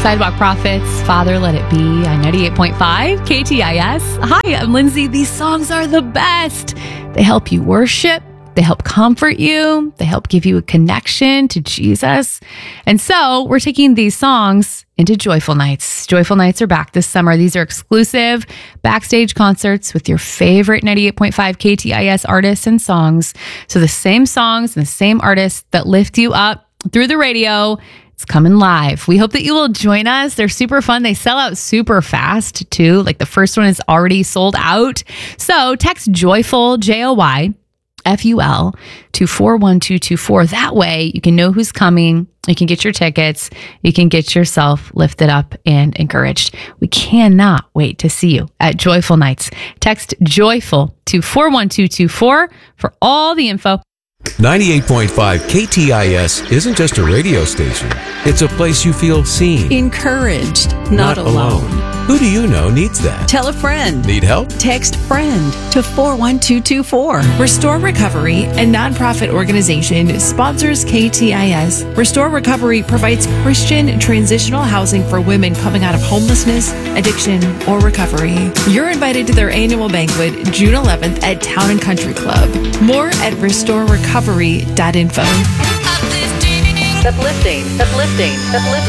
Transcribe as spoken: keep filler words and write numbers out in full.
Sidewalk Prophets, Father Let It Be, on ninety-eight point five K T I S. Hi, I'm Lindsay. These songs are the best. They help you worship. They help comfort you. They help give you a connection to Jesus. And so we're taking these songs into Joyful Nights. Joyful Nights are back this summer. These are exclusive backstage concerts with your favorite ninety-eight point five K T I S artists and songs. So the same songs and the same artists that lift you up through the radio, it's coming live. We hope that you will join us. They're super fun. They sell out super fast too. Like the first one is already sold out. So text Joyful, J O Y, F U L, to four one two two four. That way you can know who's coming. You can get your tickets. You can get yourself lifted up and encouraged. We cannot wait to see you at Joyful Nights. Text Joyful to four one two two four for all the info. ninety-eight point five K T I S isn't just a radio station. It's a place you feel seen, encouraged, not, not alone. alone. Who do you know needs that? Tell a friend. Need help? Text FRIEND to four one two two four. Restore Recovery, a nonprofit organization, sponsors K T I S. Restore Recovery provides Christian transitional housing for women coming out of homelessness, addiction, or recovery. You're invited to their annual banquet June eleventh at Town and Country Club. More at restore recovery dot info. Uplifting, uplifting, uplifting.